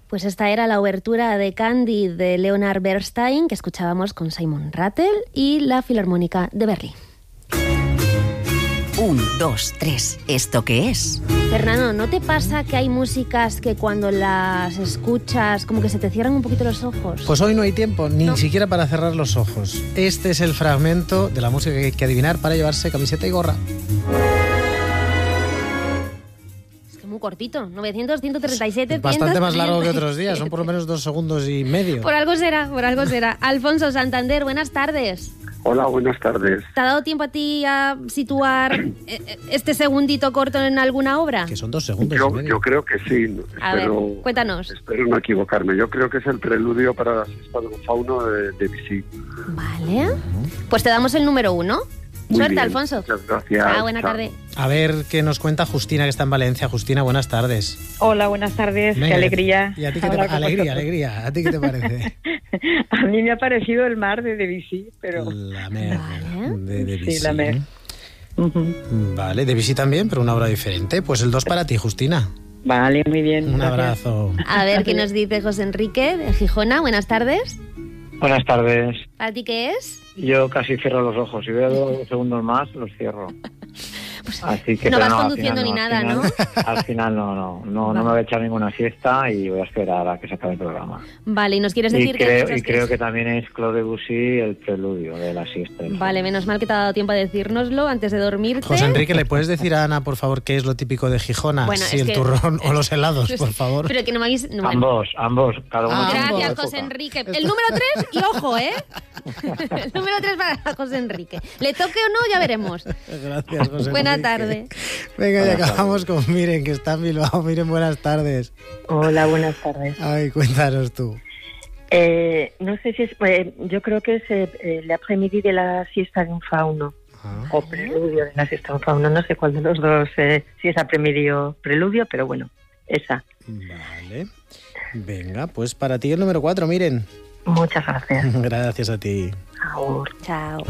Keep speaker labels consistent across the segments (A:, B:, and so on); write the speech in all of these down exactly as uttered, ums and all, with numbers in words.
A: Pues esta era la obertura de Candide de Leonard Bernstein, que escuchábamos con Simon Rattle y la Filarmónica de Berlín.
B: Un, dos, tres. ¿Esto qué es?
A: Fernando, ¿no te pasa que hay músicas que cuando las escuchas como que se te cierran un poquito los ojos?
C: Pues hoy no hay tiempo, ni
A: No.
C: siquiera para cerrar los ojos. Este es el fragmento de la música que hay que adivinar para llevarse camiseta y gorra.
A: Es que muy cortito, novecientos, ciento treinta y siete,
C: Bastante más largo que
A: ciento
C: otros días, son por lo menos dos segundos y medio.
A: Por algo será, por algo será. Alfonso Santander, buenas tardes.
D: Hola, buenas tardes.
A: ¿Te ha dado tiempo a ti a situar eh, este segundito corto en alguna obra?
C: Que son dos segundos y
D: Yo,
C: medio.
D: yo creo que sí.
A: A ver,
D: Espero,
A: cuéntanos.
D: espero no equivocarme. Yo creo que es el preludio para la siesta de un fauno de, de Debussy.
A: Vale. Pues te damos el número uno.
D: Muy
A: Suerte,
D: bien.
A: Alfonso.
D: Muchas gracias.
A: Ah, buena
D: Chao.
A: tarde.
C: A ver qué nos cuenta Justina, que está en Valencia. Justina, buenas tardes.
E: Hola, buenas tardes.
C: Venga,
E: Qué alegría.
C: ¿Y a ti qué te
E: hablar
C: pa-
E: con
C: alegría,
E: vosotros.
C: alegría. ¿A ti qué te parece?
E: A mí me ha parecido el mar de Debussy, pero...
C: La mer
A: Vale.
C: de Debussy.
E: Sí, la mer. Ujú.
C: Vale, Debussy también, pero una obra diferente. Pues el dos para ti, Justina.
E: Vale, muy bien.
C: Un
E: gracias.
C: abrazo.
A: A ver qué nos dice José Enrique de Gijona. Buenas tardes.
F: Buenas tardes.
A: ¿Para ti qué es?
F: Yo casi cierro los ojos. Si veo dos segundos más, los cierro. Así que,
A: no
F: pero
A: vas
F: al
A: conduciendo
F: final
A: ni
F: al
A: nada,
F: final-
A: ¿no?
F: Al final no, no. No, no me voy a echar ninguna siesta y voy a esperar a que se acabe el programa.
A: Vale, ¿y nos quieres
F: Y
A: decir que...
F: creo,
A: piensas
F: y creo que también es Claude Debussy el preludio de la siesta.
A: Vale, menos mal que te ha dado tiempo a decírnoslo antes de dormirte.
C: José Enrique, ¿le puedes decir a Ana, por favor, qué es lo típico de Gijona?
A: Bueno,
C: si
A: es
C: el
A: que-
C: turrón o los helados, por favor.
A: Pero que no me habéis... no, bueno.
F: Ambos, ambos. Cada uno
C: Ah,
F: tiene su
A: Gracias,
F: época.
A: José Enrique. El número tres, y ojo, ¿eh? El número tres para José Enrique. ¿Le toque o no? Ya veremos.
C: Gracias, José
A: Buena
C: Enrique.
A: tarde.
C: Venga, ya acabamos con Miren, que está en Bilbao. Miren, buenas tardes.
E: Hola, buenas tardes.
C: Ay, cuéntanos tú.
E: Eh, no sé si es... eh, yo creo que es eh, el après-midi de la siesta de un fauno.
C: Ah.
E: O preludio de la siesta de un fauno. No sé cuál de los dos, eh, si es après-midi o preludio, pero bueno, esa.
C: Vale. Venga, pues para ti el número cuatro, Miren.
E: Muchas gracias.
C: Gracias a ti.
E: Agur.
A: Chao.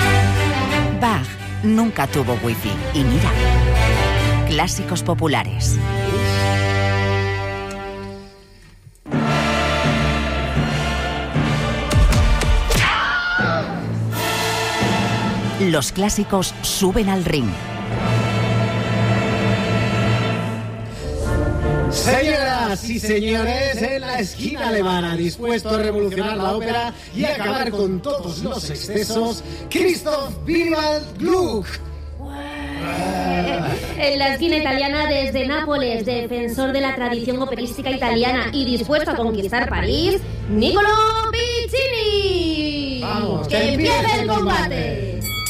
B: Bach nunca tuvo wifi. Y mira, clásicos populares. Los clásicos suben al ring.
C: Señoras y señores, en la esquina alemana, dispuesto a revolucionar la ópera y acabar con todos los excesos, Christoph Willibald Gluck.
A: En la esquina italiana desde Nápoles, defensor de la tradición operística italiana y dispuesto a conquistar París, Niccolo Piccini.
C: Vamos,
A: ¡Que
C: que
A: empiece
C: empiece
A: el
C: el
A: combate!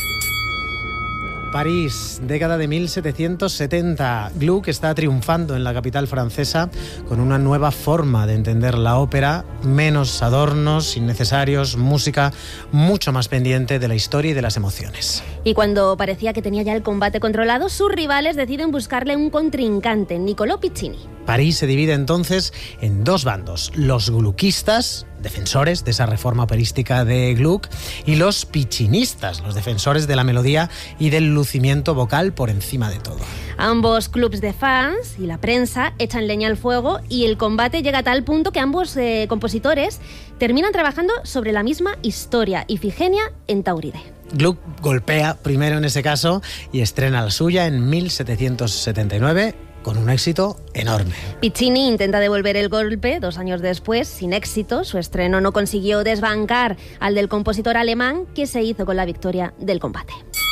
C: París, década de mil setecientos setenta. Gluck está triunfando en la capital francesa con una nueva forma de entender la ópera, menos adornos innecesarios, música mucho más pendiente de la historia y de las emociones.
A: Y cuando parecía que tenía ya el combate controlado, sus rivales deciden buscarle un contrincante, Niccolo Piccini.
C: París se divide entonces en dos bandos, los gluckistas, defensores de esa reforma operística de Gluck, y los piccinistas, los defensores de la melodía y del lucimiento vocal por encima de todo.
A: Ambos clubs de fans y la prensa echan leña al fuego y el combate llega a tal punto que ambos eh, compositores terminan trabajando sobre la misma historia, Ifigenia en Tauride.
C: Gluck golpea primero en ese caso y estrena la suya en mil setecientos setenta y nueve con un éxito enorme.
A: Piccini intenta devolver el golpe dos años después, sin éxito. Su estreno no consiguió desbancar al del compositor alemán, que se hizo con la victoria del combate.